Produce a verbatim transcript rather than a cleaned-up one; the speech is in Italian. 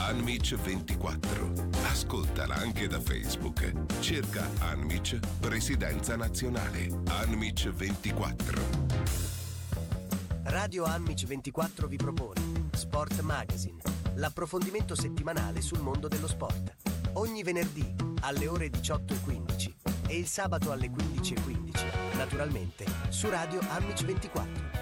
Anmic ventiquattro. Ascoltala anche da Facebook. Cerca Anmic Presidenza Nazionale. Anmic ventiquattro. Radio Anmic ventiquattro vi propone Sport Magazine, l'approfondimento settimanale sul mondo dello sport. Ogni venerdì alle ore diciotto e quindici e il sabato alle quindici e quindici, naturalmente su Radio Anmic ventiquattro.